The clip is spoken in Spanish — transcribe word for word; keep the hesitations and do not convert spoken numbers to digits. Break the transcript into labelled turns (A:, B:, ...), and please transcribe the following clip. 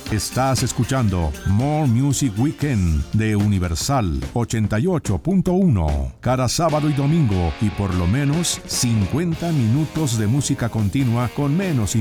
A: Estás escuchando More Music Weekend de Universal ochenta y ocho punto uno. Cada sábado y domingo y por lo menos cincuenta minutos de música continua con menos